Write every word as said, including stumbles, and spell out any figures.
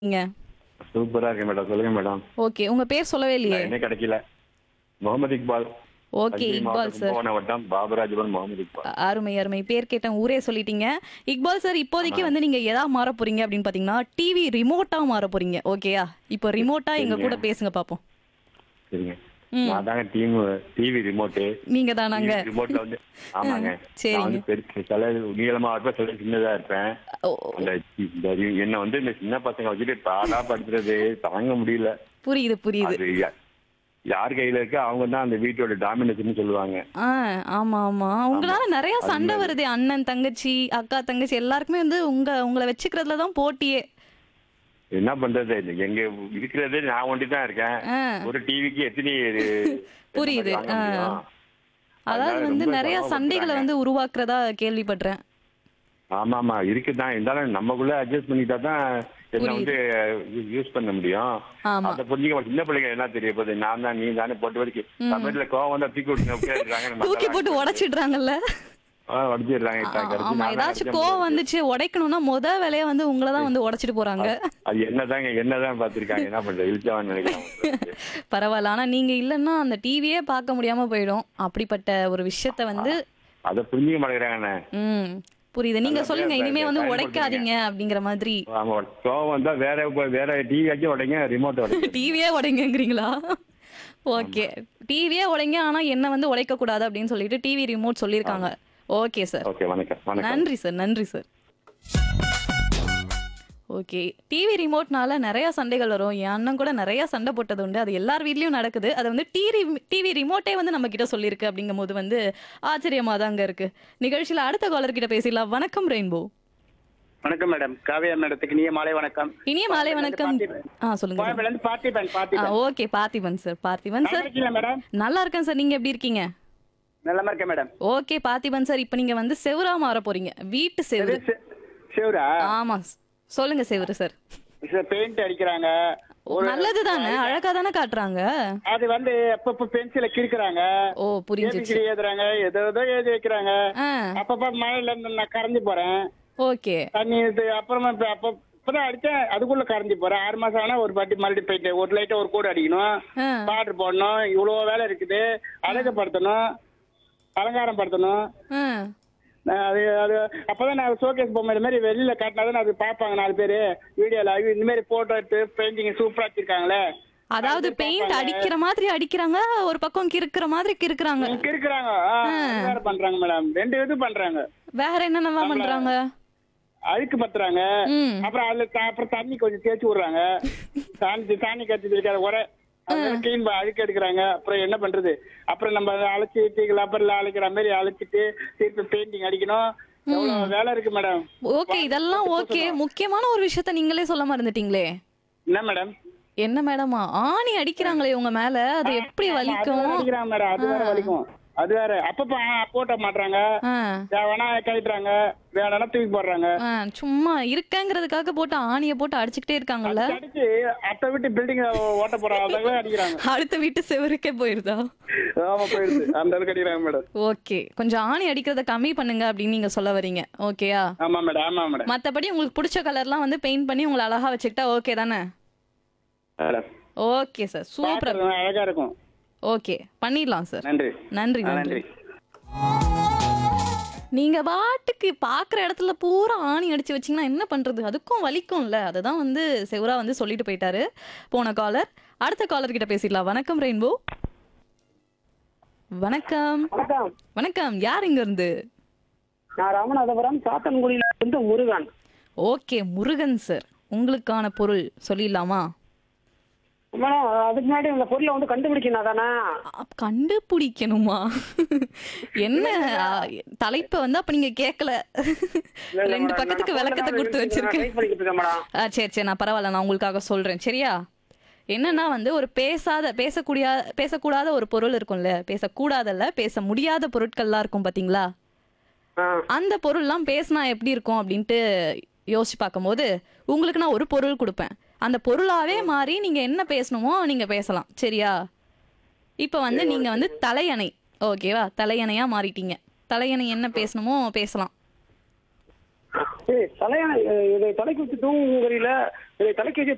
நீங்க? சூப்பரா இருக்கேன் மேடம். சொல்லுங்க மேடம். ஓகே. உங்க பேர் சொல்லவே இல்லையே? லைனே கிடைக்கல. முகமது இக்பால். ஓகே. தஞ்சை இக்பால் மாவட்டம் சார். கும்பகோணம் வட்டம் பாபராஜபுரம் முகமது இக்பால். அ அருமை, அருமை. பேர் கேட்டேன். ஊரே சொல்லிட்டீங்க. இக்பால் சார் இப்போதைக்கு ஆமாங்க. வந்து நீங்க எதா மாறப் போறீங்க அப்படின்னு பார்த்தீங்கன்னா, டிவி ரிமோட்டா மாறப் போறீங்க. ஓகேயா? இப்போ ரிமோட்டா எங்க சரிங்க. கூட பேசுங்க பாப்போம். சரிங்க. ம். நான் தாங்க டீம் டிவி ரிமோட்டு. நீங்க தானாங்க? டிவி ரிமோட்ல வந்து ஆமாங்க. நான் சரிங்க. வந்து பெருசு சில நீளமா இருப்பேன், சில சின்னதா இருப்பேன். ஓ அந்த இந்த என்ன வந்து இந்த சின்ன பசங்க வச்சுட்டு பாடா படுத்துறது தாங்க முடியல. புரியுது, புரியுது. அது யா- யார் கையில இருக்கு அவங்க தான் அந்த வீட்டோட டாமினேஷன் சொல்லுவாங்க. ஆ, ஆமா, ஆமா. உங்களால ஆமா. நெறைய அது சண்டை மாதிரி. வருதே. அண்ணன், தங்கச்சி, அக்கா, தங்கச்சி எல்லாருக்குமே வந்து உங்க உங்கள வச்சுக்கிறதுல தான் போட்டியே. என்ன பண்றது? எங்க இருக்கிறதே நான் ஒண்டி தான் இருக்கேன். ஆ, ஒரு டிவிக்கு எத்தனை இது புரியுது. வாங்க ஆ. முடியும்? அதாவது அதனால வந்து ரொம்ப நெறைய சண்டைகள சிரமப்படுத்துறாங்க. வந்து உருவாக்குறதா கேள்விப்பட்றேன். ஆமா ஆமா இருக்குதான். இருந்தாலும் நம்மக்குள்ள அட்ஜஸ்ட் பண்ணிட்டா தான் என்ன வந்து யூஸ் பண்ண முடியும். ஆமா. அதை புரிஞ்சுக்க சின்ன பிள்ளைங்க என்ன தெரிய போகுது? நான் தான் நீ தானே போட்டு வரைக்கும் ம். சமயத்துல கோவம் வந்தா தூக்கி விட்டு உட்காந்துருக்காங்க. தூக்கி போட்டு உடைச்சிடுறாங்கல்ல. உடச்சிடுறாங்க. ஆமா. ஏதாச்சும் கோவம் வந்துச்சு உடைக்கணும்னா மொத வேலையா வந்து உங்கள தான் வந்து உடைச்சிட்டு போறாங்க. அது என்னதாங்க என்னதான் பார்த்திருக்காங்க. என்ன பண்றது? இழுச்சவான்னு நினைக்கிறாங்க. பரவாயில்ல. ஆனா நீங்க இல்லன்னா அந்த டிவியே பார்க்க முடியாம போயிடும். அப்படிப்பட்ட ஒரு விஷயத்த வந்து அதை புரிஞ்சுக்க மாட்டேங்கிறாங்கண்ணே. ம். புரியுது. நீங்க நல்லபடியா சொல்லுங்க ப- இனிமே வந்து பயன்படுத்துங்க. உடைக்காதீங்க அப்படிங்கிற மாதிரி. ஆமா கோவம் வந்தா வேற வேற டிவி ஆச்சும் உடைங்க, ரிமோட் உடைங்க. டிவியே உடைங்கங்கிறீங்களா? ஓகே. டிவியே உடைங்க. ஆனா என்ன வந்து உடைக்க கூடாது அப்படின்னு சொல்லிட்டு டிவி ரிமோட் சொல்லியிருக்காங்க. Okay sir. ஓகே வணக்கம் வணக்கம். நன்றி சார். நன்றி சார். ஓகே. டிவி ரிமோட்னால நெறைய சண்டைகள் வரும். என் அண்ணன் கூட நெறைய சண்டை போட்டது உண்டு. அது எல்லார் வீட்லயும் நடக்குது. அது வந்து டிவி டிவி ரிமோட்டே வந்து நம்ம கிட்ட சொல்லியிருக்கு அப்படிங்கும்போது வந்து ஆச்சரியமா தாங்க இருக்கு. நிகழ்ச்சியில அடுத்த காலர் கிட்ட பேசிடலாம். வணக்கம் ரெயின்போ. வணக்கம் மேடம். காவியா மேடத்துக்கு இனிய மாலை வணக்கம். இனிய மாலை வணக்கம். ஆ சொல்லுங்க. கோயம்பேடுல இருந்து பார்த்திபன் ஆ பார்த்திபன். ஓகே. பார்த்திபன் சார். பார்த்திபன் நல்லா சார். இருக்கீங்களா மேடம்? நல்லா இருக்கேன் சார். நீங்க எப்படி இருக்கீங்க? நல்லமா இருக்கேன் மேடம். ஓகே. பார்த்திபன் சார் இப்போ நீங்க வந்து செவுரா மாற போறீங்க. வீட்டு செவுரு. எது செ- செவுரா? ஆமா. சொல்லுங்க செவுரு சார். சார் பெயிண்ட் அடிக்கிறாங்க. ஒரு நல்லது தானே. அழகா தானே காட்டுறாங்க. அது வந்து அப்பப்ப பென்சில கிறுக்குறாங்க. ஓ புரிஞ்சிச்சு. ஏபிசிடி எழுதுறாங்க. ஏதோ ஏதோ எழுதி வைக்கிறாங்க. ஆ அப்பப்ப மழையில இருந்து நான் கரைஞ்சு போறேன். ஓகே. தண்ணி இது அப்புறமா இப்ப அப்ப இப்பதான் அடிச்சேன். அதுக்குள்ள கரைஞ்சு போறேன். ஆறு மாசம் ஆனா ஒரு பாட்டி மறுபடியும் போயிட்டு ஒரு லைட்டா ஒரு கோடு அடிக்கணும். ஆ பார்டர் போடணும். இவ்வளவு வேலை இருக்குது. அழகுபடுத்தணும். அலங்காரம் படுத்தணும். ஆ நான் அது அது அப்பதான் நான் ஷோகேஸ் பொம்மை இந்த மாதிரி வெளியில காட்டினாதான் அது பார்ப்பாங்க நாலு பேரு வீடியோல. இந்த மாதிரி போட்டோ எடுத்து பெயிண்டிங் சூப்பரா வச்சிருக்காங்களே. அதாவது பெயிண்ட் அடிக்கிற மாதிரி அடிக்கிறாங்க, ஒரு பக்கம் கிறுக்குற மாதிரி கிறுக்குறாங்க. இருக்கிறாங்க வேற பண்றாங்க மேடம். ரெண்டு இது பண்றாங்க. வேற என்னென்னலாம் பண்றாங்க? அழுக்கு பத்துறாங்க. ம் அப்புறம் அதுல த- அப்புறம் தண்ணி கொஞ்சம் தேய்ச்சி விடுறாங்க. சாணி சாணி கட்டி இருக்காது உரை கிளீன் அழுக்கு எடுக்கிறாங்க. அப்புறம் என்ன பண்றது? அப்புறம் நம்ம அதை அழைச்சி தீக்கல அப்புறம் அழைக்கிற மாதிரி அழைச்சிட்டு திருப்பி பெயிண்டிங் அடிக்கணும். எவ்வளவு வேலை இருக்கு மேடம். ஓகே. இதெல்லாம் ஓகே. முக்கியமான ஒரு விஷயத்த நீங்களே சொல்ல மறந்துட்டீங்களே. என்ன மேடம்? என்ன மேடமா ஆணி அடிக்கிறாங்களே உங்க மேல, அது எப்படி அது வலிக்கும்? வேற அடிக்கிறாங்க மேடம். அது வேற வலிக்கும். அது வேற அப்பப்ப ஆ, போட்ட மாட்டாங்க. ஆ வேணா கழிட்டுறாங்க. வேணா தூக்கி போடுறாங்க. ஆ, சும்மா இருக்கேங்கிறதுக்காக போட்டு ஆணியை போட்டு அடிச்சுக்கிட்டே இருக்காங்கல்ல. அடிச்சு அத்தை விட்டு பில்டிங் ஓட்ட போறாங்க. அதெல்லாம் அடிக்கிறாங்க. அடுத்த வீட்டு செவருக்கே போயிருதா? ஆமா போயிடுது. அந்த அளவுக்கு அடிக்கிறாங்க மேடம். ஓகே. கொஞ்சம் ஆணி அடிக்கிறத கம்மி பண்ணுங்க அப்படின்னு நீங்க சொல்ல வரீங்க. ஓகேயா? ஆமா மேடம். ஆமா மேடம். மத்தபடி உங்களுக்கு பிடிச்ச கலர்லாம் வந்து பெயிண்ட் பண்ணி உங்களை அழகா வச்சுக்கிட்டா ஓகே தானே? Madam okay sir. சூப்பர். பார்க்கறது அழகா இருக்கும். ஓகே. பண்ணிடலாம் சார். நன்றி. நன்றி. ஆ, நன்றி. நன்றி. நீங்க பாட்டுக்கு பாக்குற இடத்துல பூரா ஆணி அடிச்சு வச்சீங்கன்னா என்ன பண்றது? அதுக்கும் வலிக்கும்ல. அதுதான் வந்து செவரா வந்து சொல்லிட்டு போயிட்டாரு போன காலர். அடுத்த காலர் கிட்ட பேசிடலாம். வணக்கம் ரெயின்போ. வணக்கம். வணக்கம். வணக்கம். யார் இங்க இருந்து? நான் ராமநாதபுரம் சாத்தன்குடியில இருந்து முருகன். ஓகே. முருகன் சார். உங்களுக்கான பொருள் சொல்லிடலாமா? மேடம் அதுக்கு முன்னாடி இந்த பொருளை வந்து கண்டுபிடிக்கணும் தானே? அப்- கண்டுபிடிக்கணுமா? என்ன ஆ, தலைப்பை வந்து அப்ப நீங்க கேட்கல. ரெண்டு பக்கத்துக்கு விளக்கத்தை கொடுத்து வச்சிருக்கேன். ட்ரை பண்ணிக்கிட்டு இருக்கேன் மேடம். ஆ சரி சரி. நான் பரவாயில்ல. நான் உங்களுக்காக சொல்றேன். சரியா? என்னன்னா வந்து ஒரு பேசாத பேசக்கூடிய பேசக்கூடாத ஒரு பொருள் இருக்கும்ல. பேசக்கூடாதல்ல, பேச முடியாத பொருட்கள்லாம் இருக்கும் பாத்தீங்களா? ஆ, அந்த பொருள்லாம் பேசினா எப்படி இருக்கும் அப்படின்ட்டு யோசிச்சு பார்க்கும்போது உங்களுக்கு நான் ஒரு பொருள் கொடுப்பேன். அந்த பொருளாவே மாறி நீங்க என்ன பேசணுமோ நீங்க பேசலாம். சரியா? இப்போ வந்து நீங்க வந்து தலையணை. ஓகேவா? தலையணையா மாறிட்டீங்க. தலையணை என்ன பேசணுமோ பேசலாம். ஏய், தலையணை இதை தலைக்கு வச்சு தூங்குறீல, இதை தலைக்கு வச்சு